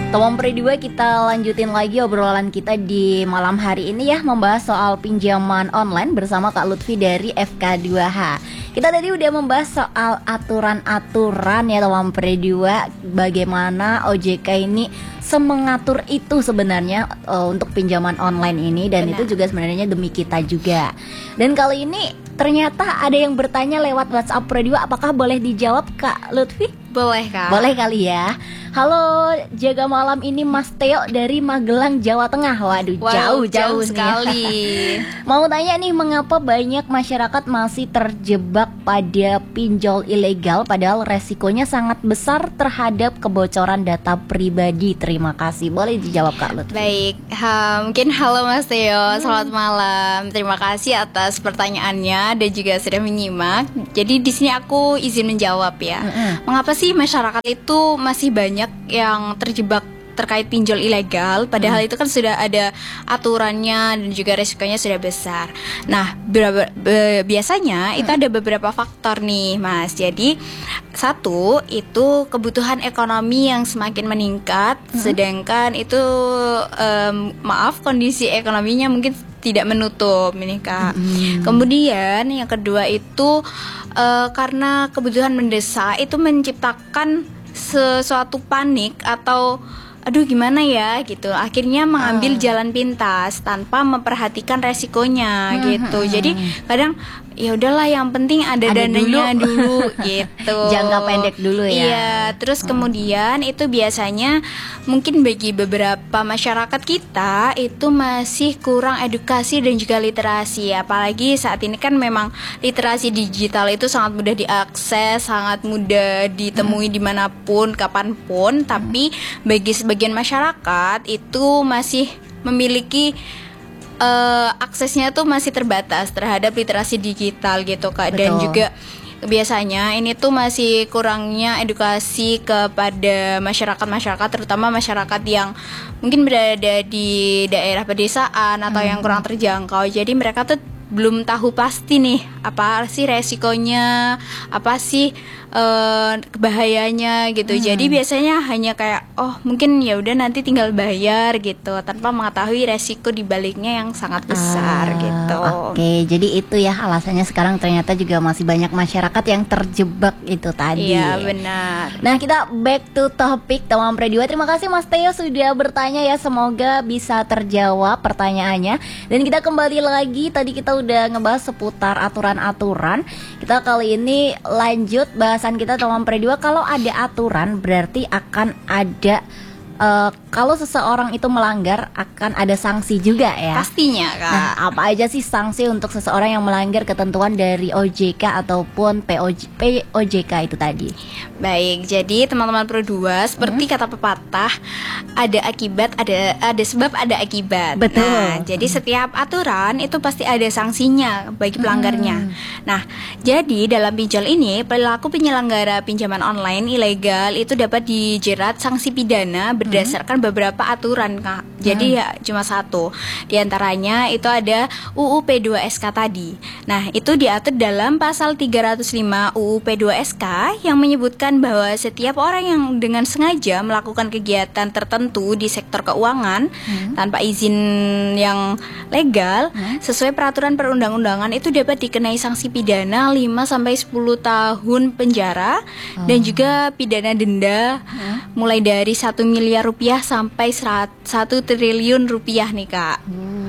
Teman Pre 2, kita lanjutin lagi obrolan kita di malam hari ini ya, membahas soal pinjaman online bersama Kak Lutfi dari FK2H. Kita tadi udah membahas soal aturan-aturan ya teman Pre 2, bagaimana OJK ini semengatur itu sebenarnya untuk pinjaman online ini. Dan Benar. itu juga sebenarnya demi kita juga. Dan kali ini ternyata ada yang bertanya lewat WhatsApp Pre 2, apakah boleh dijawab Kak Lutfi? Boleh Kak. Boleh kali ya. Halo, jaga malam ini Mas Teo dari Magelang, Jawa Tengah. Waduh, jauh-jauh nih. sekali. Mau tanya nih, mengapa banyak masyarakat masih terjebak pada pinjol ilegal padahal resikonya sangat besar terhadap kebocoran data pribadi? Terima kasih. Boleh dijawab Kak Lutfi? Baik, mungkin halo Mas Teo, selamat malam. Terima kasih atas pertanyaannya dan juga sudah menyimak. Jadi di sini aku izin menjawab ya. Mengapa sih masyarakat itu masih banyak yang terjebak terkait pinjol ilegal, padahal itu kan sudah ada aturannya dan juga resikonya sudah besar. Nah, biasanya itu ada beberapa faktor nih Mas. Jadi satu, itu kebutuhan ekonomi yang semakin meningkat, sedangkan itu kondisi ekonominya mungkin tidak menutup ini Kak. Kemudian yang kedua itu karena kebutuhan mendesak itu menciptakan sesuatu panik atau aduh gimana ya gitu, akhirnya mengambil jalan pintas tanpa memperhatikan resikonya gitu. Jadi kadang ya udahlah, yang penting ada dananya dulu gitu. Jangka pendek dulu ya. Iya, terus kemudian itu biasanya mungkin bagi beberapa masyarakat kita itu masih kurang edukasi dan juga literasi. Apalagi saat ini kan memang literasi digital itu sangat mudah diakses, sangat mudah ditemui dimanapun, kapanpun. Tapi bagi sebagian masyarakat itu masih memiliki aksesnya tuh masih terbatas terhadap literasi digital gitu Kak. Betul. Dan juga biasanya ini tuh masih kurangnya edukasi kepada masyarakat terutama masyarakat yang mungkin berada di daerah pedesaan atau yang kurang terjangkau. Jadi mereka tuh belum tahu pasti nih apa sih resikonya, apa sih bahayanya gitu. Jadi biasanya hanya kayak mungkin ya udah nanti tinggal bayar gitu, tanpa mengetahui resiko di baliknya yang sangat besar gitu. Oke, jadi itu ya alasannya sekarang ternyata juga masih banyak masyarakat yang terjebak itu tadi. Iya benar. Nah, kita back to topic teman Pre 2. Terima kasih Mas Teo sudah bertanya ya, semoga bisa terjawab pertanyaannya. Dan kita kembali lagi, tadi kita udah ngebahas seputar aturan-aturan. Kita kali ini lanjut bahasan kita teman Pre 2. Kalau ada aturan berarti akan ada kalau seseorang itu melanggar akan ada sanksi juga ya. Pastinya Kak. Nah, apa aja sih sanksi untuk seseorang yang melanggar ketentuan dari OJK ataupun POJK itu tadi? Baik, jadi teman-teman Pro 2, seperti kata pepatah, ada akibat, ada sebab, ada akibat. Betul. Nah, jadi setiap aturan itu pasti ada sanksinya bagi pelanggarnya. Nah, jadi dalam pinjol ini, perilaku penyelenggara pinjaman online ilegal itu dapat dijerat sanksi pidana berdasarkan beberapa aturan Kak. Jadi ya cuma satu. Di antaranya itu ada UU P2SK tadi. Nah, itu diatur dalam pasal 305 UU P2SK yang menyebutkan bahwa setiap orang yang dengan sengaja melakukan kegiatan tertentu di sektor keuangan tanpa izin yang legal sesuai peraturan perundang-undangan itu dapat dikenai sanksi pidana 5 sampai 10 tahun penjara dan juga pidana denda mulai dari 1 miliar rupiah sampai 1 triliun rupiah nih Kak.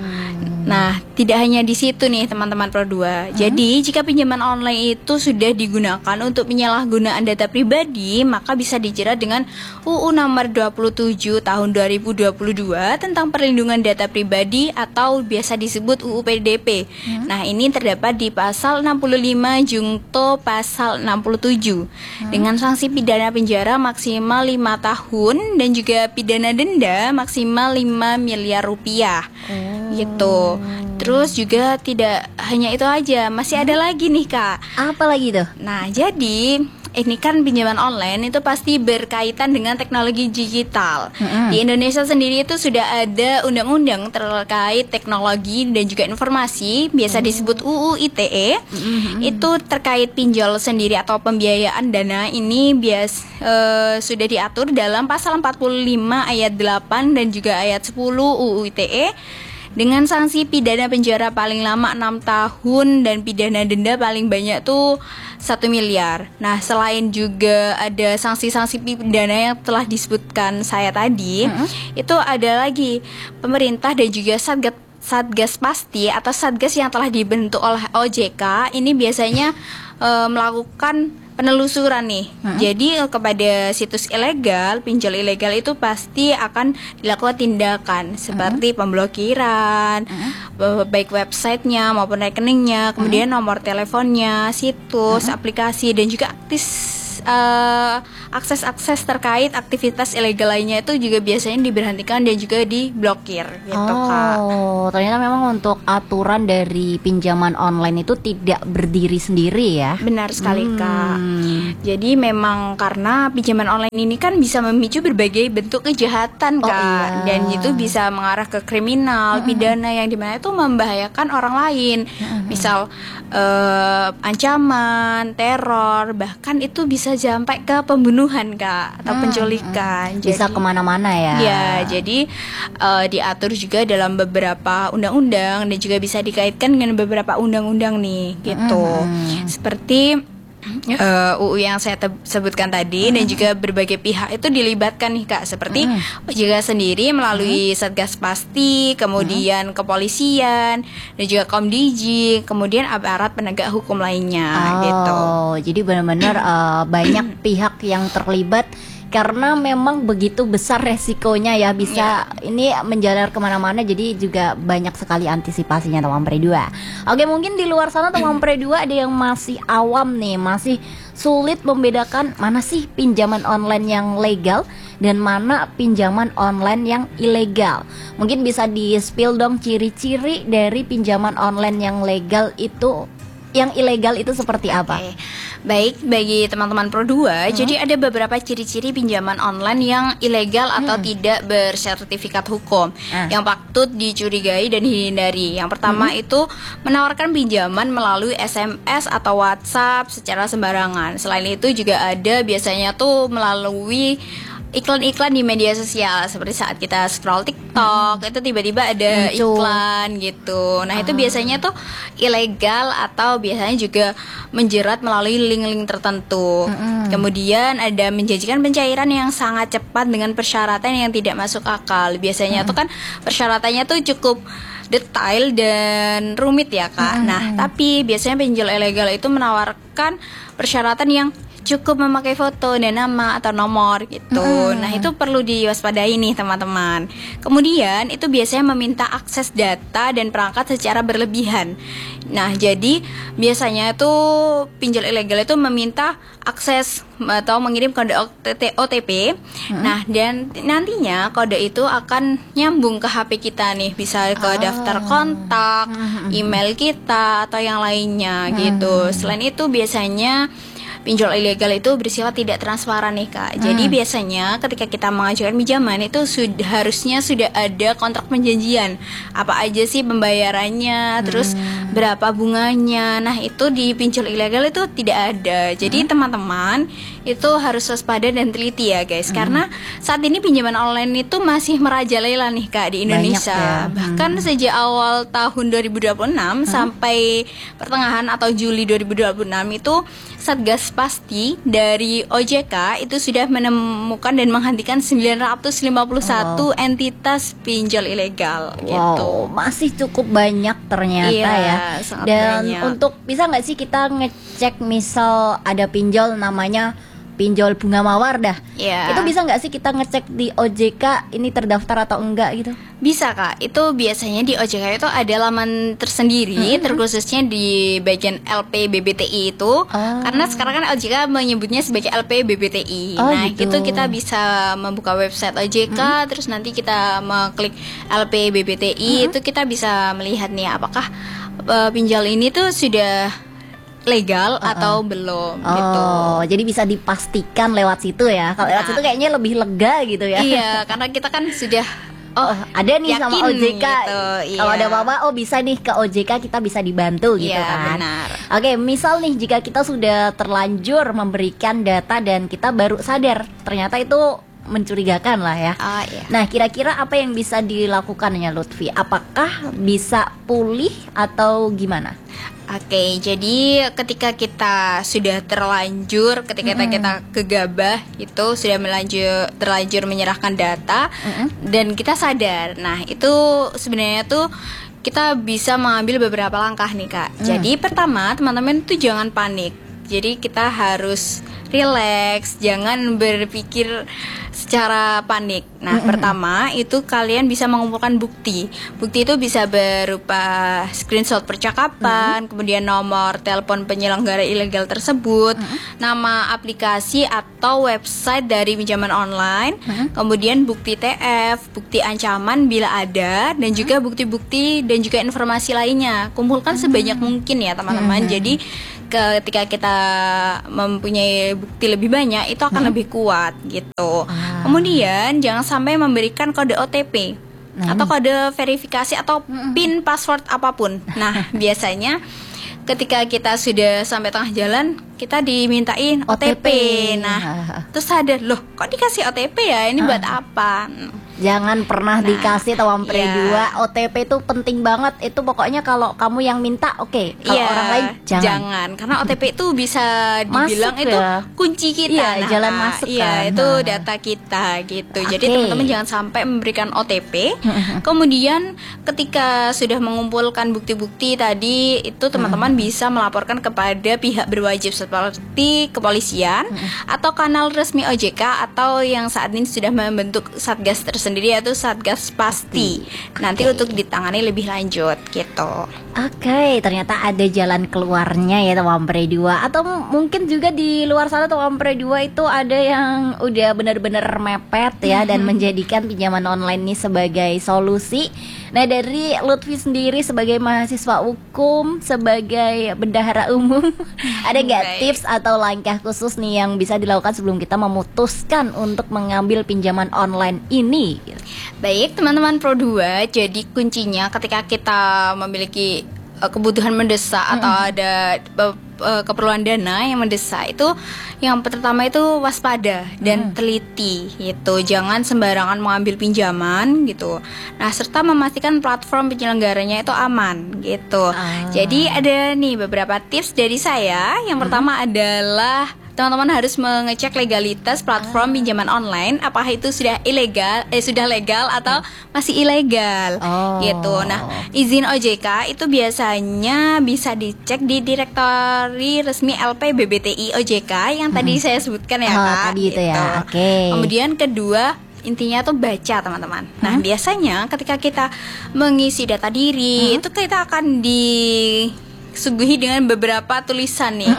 Nah, tidak hanya di situ nih teman-teman Pro 2. Jadi, jika pinjaman online itu sudah digunakan untuk penyalahgunaan data pribadi, maka bisa dijerat dengan UU nomor 27 tahun 2022 tentang perlindungan data pribadi atau biasa disebut UU PDP. Nah, ini terdapat di pasal 65 Jungto pasal 67 dengan sanksi pidana penjara maksimal 5 tahun dan juga pidana denda maksimal 5 miliar rupiah. Gitu. Terus juga tidak hanya itu aja, masih ada lagi nih Kak. Apa lagi tuh? Nah, jadi ini kan pinjaman online itu pasti berkaitan dengan teknologi digital. Di Indonesia sendiri itu sudah ada undang-undang terkait teknologi dan juga informasi, biasa disebut UU ITE. Itu terkait pinjol sendiri atau pembiayaan dana ini sudah diatur dalam pasal 45 ayat 8 dan juga ayat 10 UU ITE. Dengan sanksi pidana penjara paling lama 6 tahun dan pidana denda paling banyak tuh 1 miliar. Nah, selain juga ada sanksi-sanksi pidana yang telah disebutkan saya tadi, itu ada lagi pemerintah dan juga Satgas Pasti atau Satgas yang telah dibentuk oleh OJK ini biasanya melakukan penelusuran nih. Jadi kepada situs ilegal, pinjol ilegal itu pasti akan dilakukan tindakan seperti pemblokiran, baik websitenya maupun rekeningnya, kemudian nomor teleponnya, situs, aplikasi dan juga akses terkait aktivitas ilegal lainnya itu juga biasanya diberhentikan dan juga diblokir gitu Kak. Oh, ternyata memang untuk aturan dari pinjaman online itu tidak berdiri sendiri ya. Benar sekali Kak. Jadi memang karena pinjaman online ini kan bisa memicu berbagai bentuk kejahatan Kak. Dan itu bisa mengarah ke kriminal, pidana yang dimana itu membahayakan orang lain. Misal ancaman, teror, bahkan itu bisa sampai ke pembunuhan Kak atau penculikan. Bisa kemana-mana ya. Ya, jadi diatur juga dalam beberapa undang-undang dan juga bisa dikaitkan dengan beberapa undang-undang nih gitu. Seperti UU yang saya sebutkan tadi dan juga berbagai pihak itu dilibatkan nih Kak, seperti OJK sendiri melalui Satgas Pasti, kemudian kepolisian dan juga Komdiji, kemudian aparat penegak hukum lainnya gitu. Jadi benar-benar banyak pihak yang terlibat karena memang begitu besar resikonya ya, bisa ini menjalar kemana-mana, jadi juga banyak sekali antisipasinya teman Pre2. Oke, mungkin di luar sana teman Pre2 ada yang masih awam nih, masih sulit membedakan mana sih pinjaman online yang legal dan mana pinjaman online yang ilegal. Mungkin bisa di-spill dong ciri-ciri dari pinjaman online yang legal itu, yang ilegal itu seperti apa? Baik, bagi teman-teman Pro2, jadi ada beberapa ciri-ciri pinjaman online yang ilegal atau tidak bersertifikat hukum yang patut dicurigai dan dihindari. Yang pertama itu menawarkan pinjaman melalui SMS atau WhatsApp secara sembarangan. Selain itu juga ada biasanya tuh melalui iklan-iklan di media sosial, seperti saat kita scroll TikTok itu tiba-tiba ada iklan gitu. Nah itu biasanya tuh ilegal atau biasanya juga menjerat melalui link-link tertentu. Kemudian ada menjanjikan pencairan yang sangat cepat dengan persyaratan yang tidak masuk akal. Biasanya tuh kan persyaratannya tuh cukup detail dan rumit ya Kak. Nah tapi biasanya pinjol ilegal itu menawarkan persyaratan yang cukup memakai foto dan nama atau nomor gitu. Nah itu perlu diwaspadai nih teman-teman. Kemudian itu biasanya meminta akses data dan perangkat secara berlebihan. Nah jadi biasanya tuh pinjol ilegal itu meminta akses atau mengirim kode OTP. Nah dan nantinya kode itu akan nyambung ke HP kita nih, bisa ke daftar kontak, email kita atau yang lainnya gitu. Selain itu biasanya pinjol ilegal itu bersifat tidak transparan nih Kak. Jadi biasanya ketika kita mengajukan pinjaman itu harusnya sudah ada kontrak perjanjian. Apa aja sih pembayarannya, terus berapa bunganya. Nah itu di pinjol ilegal itu tidak ada. Jadi teman-teman itu harus waspada dan teliti ya guys. Karena saat ini pinjaman online itu masih merajalela nih Kak di Indonesia. Bahkan sejak awal tahun 2026 sampai pertengahan atau Juli 2026 itu Satgas Pasti dari OJK itu sudah menemukan dan menghentikan 951 entitas pinjol ilegal gitu. Masih cukup banyak ternyata ya. Dan banyak. Untuk bisa nggak sih kita ngecek misal ada pinjol namanya pinjol bunga mawar dah. Itu bisa nggak sih kita ngecek di OJK ini terdaftar atau enggak gitu? Bisa Kak, itu biasanya di OJK itu ada laman tersendiri terkhususnya di bagian LPBBTI itu. Karena sekarang kan OJK menyebutnya sebagai LPBBTI. Itu kita bisa membuka website OJK, terus nanti kita mengklik LPBBTI, itu kita bisa melihat nih apakah pinjol ini tuh sudah legal atau belum gitu. Oh, jadi bisa dipastikan lewat situ ya. Kalau lewat situ kayaknya lebih lega gitu ya. Iya, karena kita kan sudah ada nih yakin sama OJK gitu, kalau iya. ada apa-apa, bisa nih ke OJK, kita bisa dibantu gitu Iya, kan. benar. Oke, misal nih jika kita sudah terlanjur memberikan data dan kita baru sadar ternyata itu mencurigakan lah ya. Iya. Nah, kira-kira apa yang bisa dilakukan ya Lutfi? Apakah bisa pulih atau gimana? Oke, jadi ketika kita sudah terlanjur, ketika kita gegabah itu sudah terlanjur menyerahkan data dan kita sadar. Nah, itu sebenarnya tuh kita bisa mengambil beberapa langkah nih, Kak. Jadi pertama, teman-teman tuh jangan panik. Jadi kita harus relax, jangan berpikir secara panik. Nah, pertama itu kalian bisa mengumpulkan bukti. Bukti itu bisa berupa screenshot percakapan, kemudian nomor telepon penyelenggara ilegal tersebut, nama aplikasi atau website dari pinjaman online, kemudian bukti TF, bukti ancaman bila ada, dan juga bukti-bukti dan juga informasi lainnya. Kumpulkan sebanyak mungkin ya, teman-teman. Jadi ketika kita mempunyai bukti lebih banyak, itu akan lebih kuat gitu. Kemudian jangan sampai memberikan kode OTP atau kode verifikasi atau PIN password apapun. Nah, biasanya ketika kita sudah sampai tengah jalan, kita dimintain OTP. Nah, terus sadar, loh kok dikasih OTP ya, ini buat apa? Jangan pernah dikasih Tawampre 2 OTP itu penting banget. Itu pokoknya kalau kamu yang minta oke. Kalau orang lain jangan. Karena OTP itu bisa dibilang Masuk itu ya? kunci kita. Iya, jalan masuk kan. Itu data kita gitu. Jadi Oke. teman-teman jangan sampai memberikan OTP. Kemudian ketika sudah mengumpulkan bukti-bukti tadi, itu teman-teman bisa melaporkan kepada pihak berwajib seperti kepolisian atau kanal resmi OJK atau yang saat ini sudah membentuk satgas tersendiri, yaitu Satgas Pasti. Nanti untuk ditangani lebih lanjut gitu. Oke, ternyata ada jalan keluarnya ya Tawampre 2. Atau mungkin juga di luar sana Tawampre 2 itu ada yang udah benar-benar mepet ya dan menjadikan pinjaman online ini sebagai solusi. Nah, dari Lutfi sendiri sebagai mahasiswa hukum, sebagai bendahara umum, ada nggak Baik. tips atau langkah khusus nih yang bisa dilakukan sebelum kita memutuskan untuk mengambil pinjaman online ini? Baik, teman-teman Pro 2, jadi kuncinya ketika kita memiliki kebutuhan mendesak atau ada keperluan dana yang mendesak, itu yang pertama itu waspada dan teliti gitu. Jangan sembarangan mengambil pinjaman gitu. Nah, serta memastikan platform penyelenggaranya itu aman gitu. Jadi ada nih beberapa tips dari saya. Yang pertama adalah teman-teman harus mengecek legalitas platform pinjaman online, apakah itu sudah legal atau masih ilegal gitu. Nah, izin OJK itu biasanya bisa dicek di Direktori Resmi LP BBTI OJK yang tadi saya sebutkan ya, Kak. Tadi itu ya. Oke. Kemudian kedua, intinya tuh baca, teman-teman. Nah, biasanya ketika kita mengisi data diri, itu kita akan disuguhi dengan beberapa tulisan nih,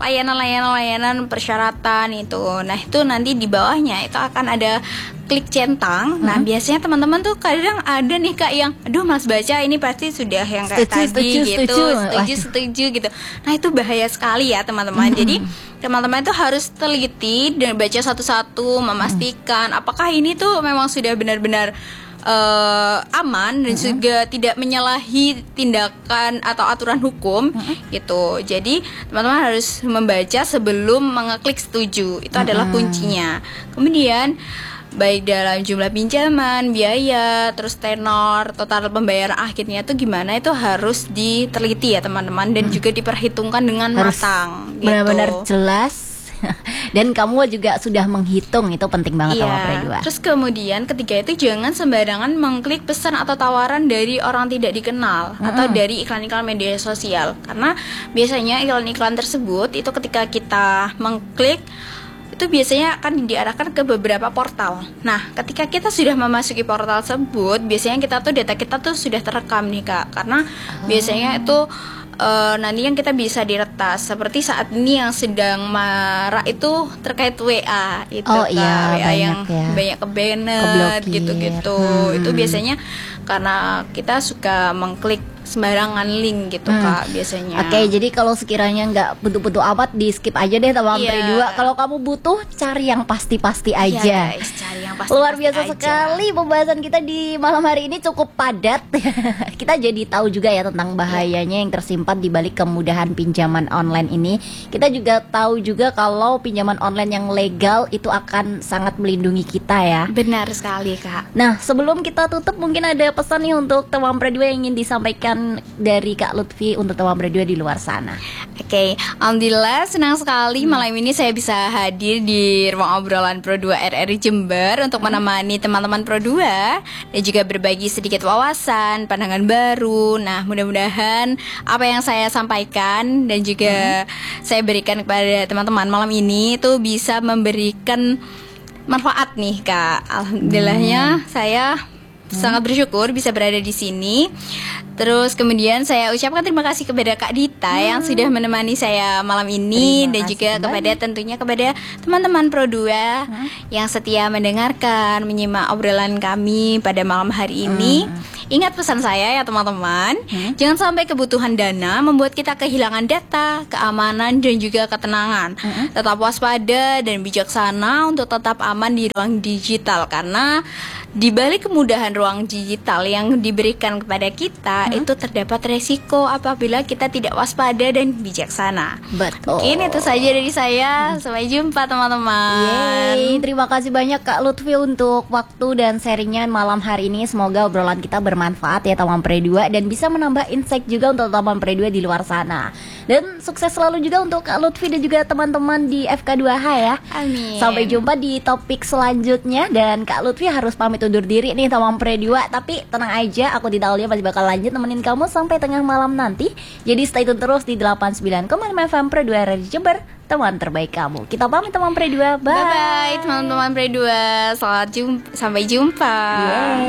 layanan persyaratan itu. Nah, itu nanti di bawahnya itu akan ada klik centang. Nah, biasanya teman-teman tuh kadang ada nih, Kak, yang aduh malas baca, ini pasti sudah yang kayak tadi gitu, setuju gitu. Nah, itu bahaya sekali ya, teman-teman. Jadi teman-teman itu harus teliti dan baca satu-satu, memastikan apakah ini tuh memang sudah benar-benar aman dan juga tidak menyalahi tindakan atau aturan hukum gitu. Jadi teman-teman harus membaca sebelum mengeklik setuju. Itu adalah kuncinya. Kemudian baik dalam jumlah pinjaman, biaya, terus tenor, total pembayaran akhirnya itu gimana, itu harus diteliti ya, teman-teman, dan juga diperhitungkan dengan matang gitu. Benar-benar jelas. Dan kamu juga sudah menghitung, itu penting banget Tawampre 2. Terus kemudian ketiga itu jangan sembarangan mengklik pesan atau tawaran dari orang tidak dikenal atau dari iklan-iklan media sosial, karena biasanya iklan-iklan tersebut itu ketika kita mengklik itu biasanya akan diarahkan ke beberapa portal. Nah, ketika kita sudah memasuki portal tersebut, biasanya data kita tuh sudah terekam nih, Kak, karena biasanya itu nanti yang kita bisa diretas. Seperti saat ini yang sedang marak itu terkait WA itu, WA yang banyak kebanet gitu-gitu. Itu biasanya karena kita suka mengklik sembarangan link gitu Kak biasanya. Oke, jadi kalau sekiranya nggak butuh-butuh amat, di skip aja deh teman Iya. Pre 2. Kalau kamu butuh, cari yang pasti-pasti Iya, aja. guys, cari yang pasti. Luar biasa sekali pembahasan kita di malam hari ini, cukup padat. Kita jadi tahu juga ya tentang bahayanya yang tersimpan di balik kemudahan pinjaman online ini. Kita juga tahu juga kalau pinjaman online yang legal itu akan sangat melindungi kita ya. Benar sekali Kak. Nah, sebelum kita tutup, mungkin ada pesan nih untuk teman Pre 2 yang ingin disampaikan dari Kak Lutfi untuk teman Pre 2 di luar sana. Oke, alhamdulillah senang sekali malam ini saya bisa hadir di ruang obrolan Pro 2 RRI Jember untuk menemani teman-teman Pro 2 dan juga berbagi sedikit wawasan, pandangan baru. Nah, mudah-mudahan apa yang saya sampaikan dan juga saya berikan kepada teman-teman malam ini itu bisa memberikan manfaat nih Kak. Alhamdulillahnya saya sangat bersyukur bisa berada di sini. Terus kemudian saya ucapkan terima kasih kepada Kak Dita yang sudah menemani saya malam ini. Terima dan kasih juga kembali. kepada tentunya kepada teman-teman Pro 2 yang setia mendengarkan, menyimak obrolan kami pada malam hari ini. Ingat pesan saya ya teman-teman, jangan sampai kebutuhan dana membuat kita kehilangan data, keamanan dan juga ketenangan. Tetap waspada dan bijaksana untuk tetap aman di ruang digital, karena di balik kemudahan ruang digital yang diberikan kepada kita itu terdapat resiko apabila kita tidak waspada dan bijaksana. Betul. Mungkin itu saja dari saya. Sampai jumpa teman-teman. Yeay, terima kasih banyak Kak Lutfi untuk waktu dan sharingnya malam hari ini. Semoga obrolan kita bermanfaat ya teman Pre 2 dan bisa menambah insight juga untuk teman Pre 2 di luar sana. Dan sukses selalu juga untuk Kak Lutfi dan juga teman-teman di FK2H ya. Amin. Sampai jumpa di topik selanjutnya. Dan Kak Lutfi harus pamit undur diri nih teman Pre 2. Tapi tenang aja, aku Dita Aulia masih bakal lanjut nemenin kamu sampai tengah malam nanti. Jadi stay tune terus di 89,5 FM Pre 2 RRI Jember, teman terbaik kamu. Kita pamit teman Pre 2. Bye. Bye-bye teman-teman Pre 2. Sampai jumpa. Yeay.